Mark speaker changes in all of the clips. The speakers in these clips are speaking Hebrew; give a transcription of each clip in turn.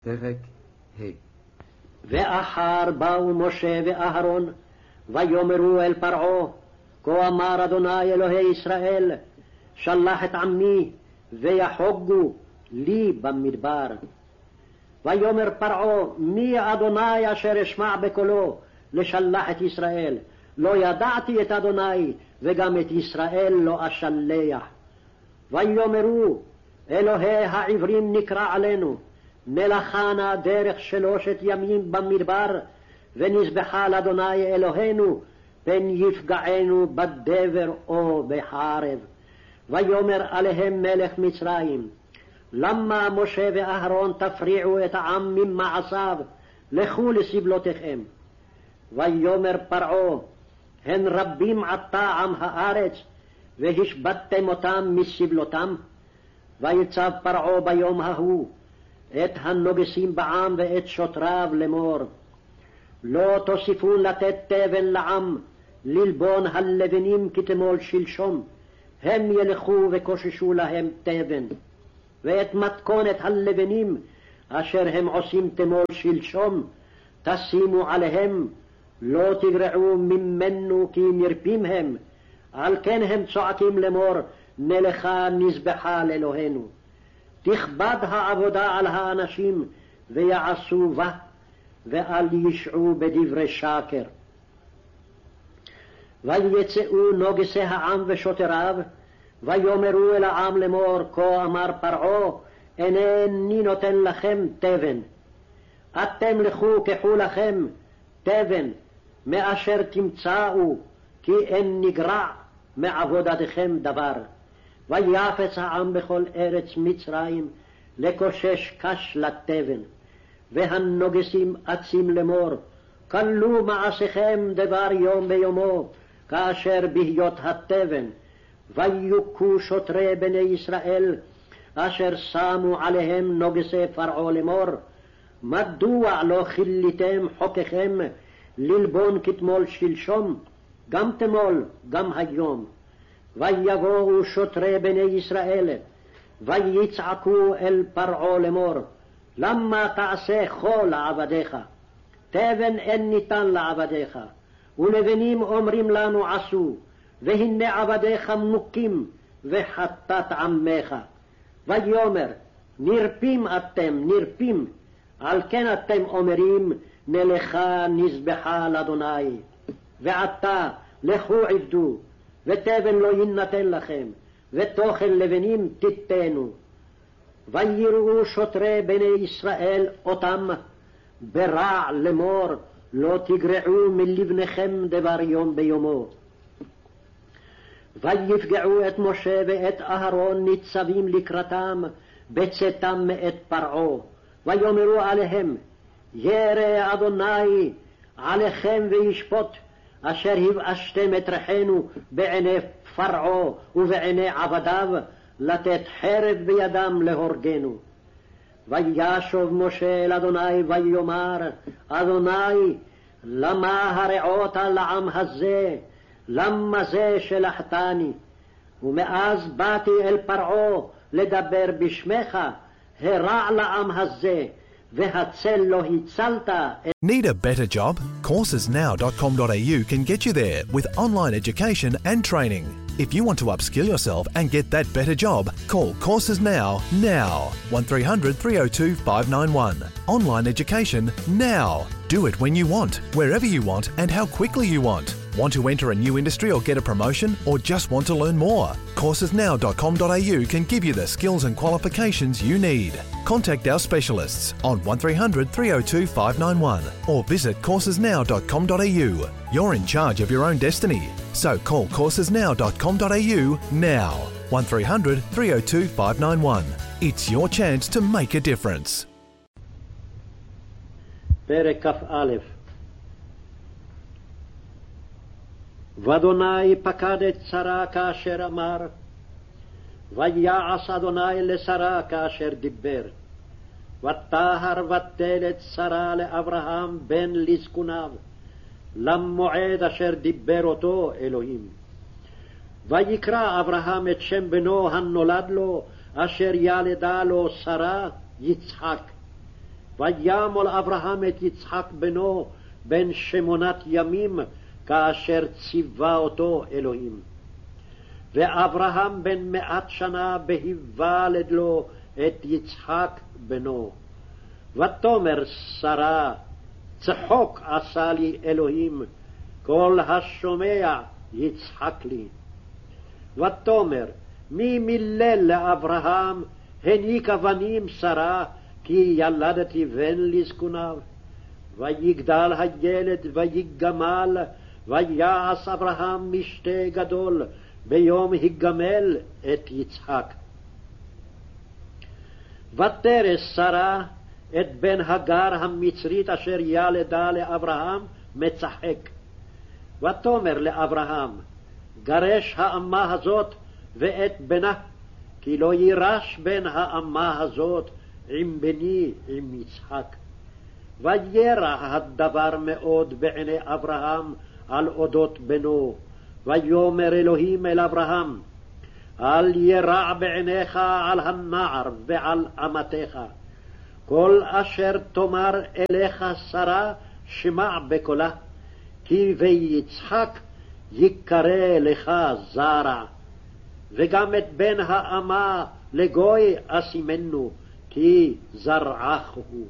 Speaker 1: פרק ה'.
Speaker 2: ואחר באו משה ואהרון ויאמרו אל פרעה, כה אמר אדוני אלוהי ישראל, שלח את עמי ויחוגו לי במדבר. ויאמר פרעה, מי אדוני אשר אשמע בקולו לשלח את ישראל? לא ידעתי את אדוני וגם את ישראל לא אשלח. ויאמרו, אלוהי העברים נקרא עלינו, מלאכה נא דרך 3 ימים במדבר, ונזבחה לאדוני אלוהינו, פן יפגענו בדבר או בחרב. ויאמר עליהם מלך מצרים, למה משה ואהרון תפריעו את העם ממעשיו? לכו לסבלותיכם. ויאמר פרעה, הן רבים עתה עם הארץ, והשבתתם אותם מסבלותם? ויצב פרעה ביום ההוא את הנוגסים בעם ואת שוטריו לאמור, לא תוסיפו לתת תבן לעם, ללבון הלבנים כתמול שלשום, הם ילכו וקוששו להם תבן, ואת מתכונת הלבנים אשר הם עושים תמול שלשום תשימו עליהם, לא תגרעו ממנו כי נרפים הם. על כן הם צועקים לאמור, נלכה נזבחה לאלוהינו. תכבד העבודה על האנשים ויעשו בה, ואל ישעו בדברי שקר. ויצאו נוגסי העם ושוטריו, ויאמרו אל העם לאמור, כה אמר פרעה, אינני נותן לכם תבן. אתם לכו קחו לכם תבן מאשר תמצאו, כי אין נגרע מעבודתכם דבר. ויפץ העם בכל ארץ מצרים לקושש קש לתבן. והנוגסים אצים לאמור, כלו מעשיכם דבר יום ביומו, כאשר בהיות התבן. ויוכו שוטרי בני ישראל, אשר שמו עליהם נוגסי פרעה לאמור, מדוע לא חיליתם חוקיכם ללבון כתמול שלשום, גם תמול גם היום? ויבואו שוטרי בני ישראל, ויצעקו אל פרעה לאמור, למה תעשה כה לעבדיך? תבן אין ניתן לעבדיך, ולבנים אומרים לנו עשו, והנה עבדיך מוכים וחטאת עמך. ויאמר, נרפים אתם, נרפים, על כן אתם אומרים, נלכה נזבחה לאדוני. ועתה לכו עבדו, ותבן לא יינתן לכם, ותאכל לבנים תיתנו. ויראו שוטרי בני ישראל אותם ברע לאמור, לא תגרעו מלבניכם דבר יום ביומו. ויפגעו את משה ואת אהרון ניצבים לקראתם בצאתם מאת פרעה. ויאמרו עליהם, ירא אדוני עליכם וישפוט, אשר הבאשתם את ריחנו בעיני פרעה ובעיני עבדיו, לתת חרב בידם להורגנו. וישוב משה אל אדוני ויאמר, אדוני, למה הרעות לעם הזה? למה זה שלחתני? ומאז באתי אל פרעה לדבר בשמך, הרע לעם הזה, והצל לא הצלת.
Speaker 3: Need a better job? Coursesnow.com.au can get you there with online education and training. If you want to upskill yourself and get that better job, call Courses Now. 1300 302 591. Online education now. Do it when you want, wherever you want and how quickly you want. Want to enter a new industry or get a promotion, or just want to learn more? Coursesnow.com.au can give you the skills and qualifications you need. Contact our specialists on 1300 302 591 or visit coursesnow.com.au. You're in charge of your own destiny, so call coursesnow.com.au now. 1300 302 591. It's your chance to make a difference.
Speaker 2: פרק כ"א. ואדוני פקד את שרה כאשר אמר, ויעש אדוני לשרה כאשר דיבר. ותהר ותל את שרה לאברהם בן לזקוניו, למועד אשר דיבר אותו אלוהים. ויקרא אברהם את שם בנו הנולד לו, אשר ילדה לו שרה, יצחק. וימול אברהם את יצחק בנו בן 8 ימים, כאשר ציווה אותו אלוהים. ואברהם בן 100 שנה בהיוולד לו את יצחק בנו. ותאמר שרה, צחוק עשה לי אלוהים, כל השומע יצחק לי. ותאמר, מי מילל לאברהם, הניקה בנים שרה, כי ילדתי בן לזקוניו. ויגדל הילד ויגמל, ויעש אברהם משתה גדול, ביום היגמל את יצחק. ותרס שרה את בן הגר המצרית אשר ילדה לאברהם מצחק. ותאמר לאברהם, גרש האמה הזאת ואת בנה, כי לא יירש בן האמה הזאת עם בני עם יצחק. וירע הדבר מאוד בעיני אברהם על אודות בנו. ויאמר אלוהים אל אברהם, אל ירע בעיניך על הנער ועל אמתך. כל אשר תאמר אליך שרה שמע בקולה, כי ביצחק יקרא לך זרע. וגם את בן האמה לגוי אשימנו, כי זרעך הוא.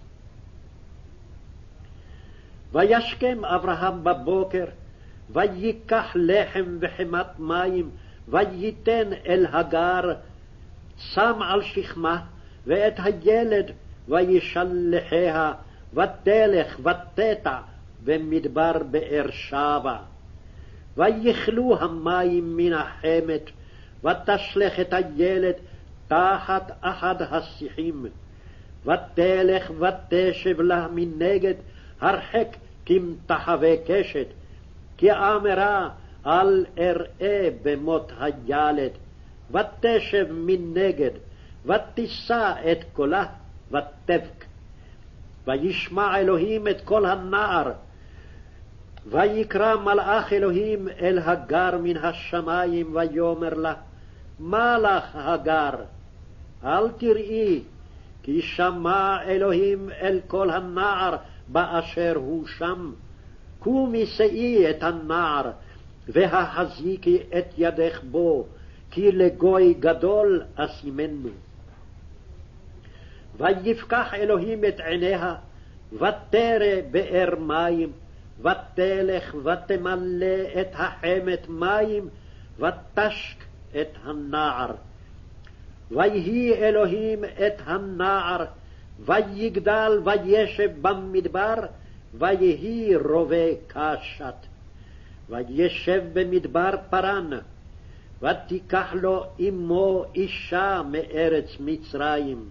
Speaker 2: וישכם אברהם בבוקר, ויקח לחם וחמת מים, וייתן אל הגר, שם על שכמה, ואת הילד וישלחיה, ותלך ותטע במדבר באר שבע. ויכלו המים מן החמת, ותשלח את הילד תחת אחד השיחים. ותלך ותשב לה מנגד, הרחק כמתחווה קשת, כי אמרה אל אראה במות הילד. ותשב מנגד, ותישא את קולה, ותבק. וישמע אלוהים את קול הנער, ויקרא מלאך אלוהים אל הגר מן השמיים, ויאמר לה, מה לך הגר? אל תראי, כי שמע אלוהים אל קול הנער באשר הוא שם. קומי שאי את הנער, והחזיקי את ידך בו, כי לגוי גדול אשימנו. ויפקח אלוהים את עיניה, ותרא באר מים, ותלך ותמלא את החמת מים, ותשק את הנער. ויהי אלוהים את הנער, ויגדל וישב במדבר, ויהי רובה קשת. וישב במדבר פרן, ותיקח לו אמו אישה מארץ מצרים.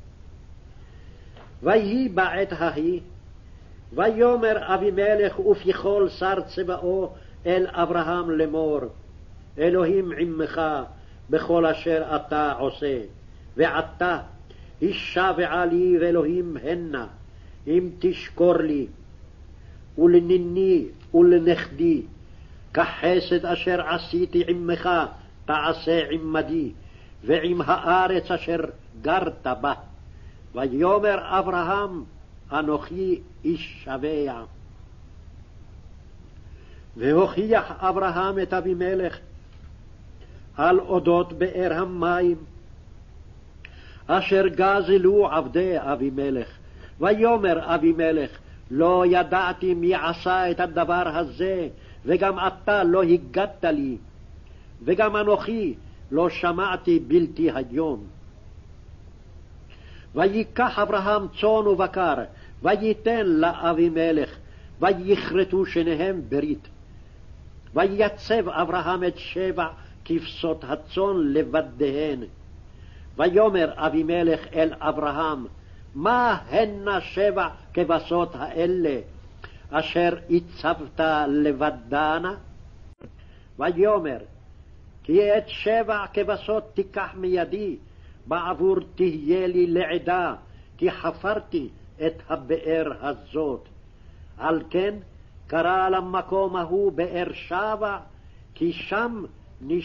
Speaker 2: ויהי בעת ההיא, ויאמר אבימלך ופיכול שר צבאו אל אברהם לאמור, אלוהים עמך בכל אשר אתה עושה, ועתה הישבעה לי ואלוהים הנה, אם תשקור לי, ולניני ולנכדי, כחסד אשר עשיתי עמך תעשה עמדי, ועם הארץ אשר גרת בה. ויאמר אברהם, אנוכי איש שבע. והוכיח אברהם את אבימלך על אודות באר המים, אשר גזלו עבדי אבימלך. ויאמר אבימלך, לא ידעתי מי עשה את הדבר הזה, וגם אתה לא הגדת לי, וגם אנוכי לא שמעתי בלתי היום. ויקח אברהם צאן ובקר, וייתן לאבימלך, ויכרתו שניהם ברית. ויצב אברהם את 7 כבשות הצאן לבדיהן. ויאמר אבימלך אל אברהם, מה הנה 7 כבשות האלה, אשר הצבת לבדנה? ויאמר, כי את 7 כבשות תיקח מידי, בעבור תהיה לי לעדה, כי חפרתי את הבאר הזאת. על כן קרא למקום ההוא באר שבע, כי שם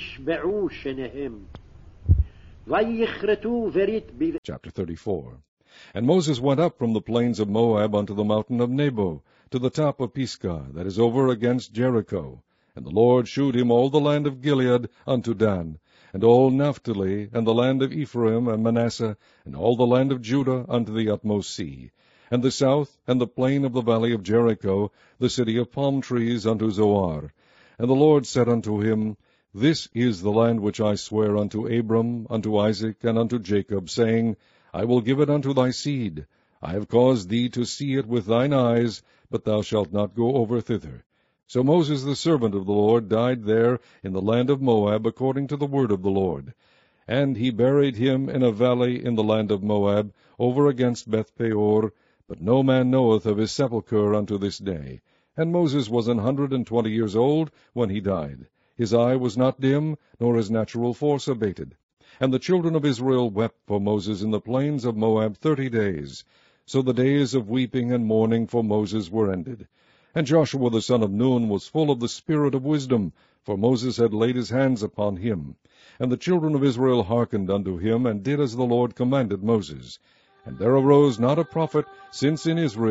Speaker 2: נשבעו שניהם. ויכרתו ברית
Speaker 1: Chapter 34. And Moses went up from the plains of Moab unto the mountain of Nebo, to the top of Pisgah, that is over against Jericho. And the Lord shewed him all the land of Gilead unto Dan, and all Naphtali, and the land of Ephraim and Manasseh, and all the land of Judah unto the utmost sea, and the south, and the plain of the valley of Jericho, the city of palm trees, unto Zoar. And the Lord said unto him, This is the land which I sware unto Abram, unto Isaac, and unto Jacob, saying, I will give it unto thy seed. I have caused thee to see it with thine eyes, but thou shalt not go over thither. So Moses the servant of the Lord died there in the land of Moab, according to the word of the Lord. And he buried him in a valley in the land of Moab, over against Bethpeor, but no man knoweth of his sepulchre unto this day. And Moses was 120 years old when he died. His eye was not dim, nor his natural force abated. And the children of Israel wept for Moses in the plains of Moab 30 days. So the days of weeping and mourning for Moses were ended. And Joshua the son of Nun was full of the spirit of wisdom, for Moses had laid his hands upon him. And the children of Israel hearkened unto him, and did as the Lord commanded Moses. And there arose not a prophet since in Israel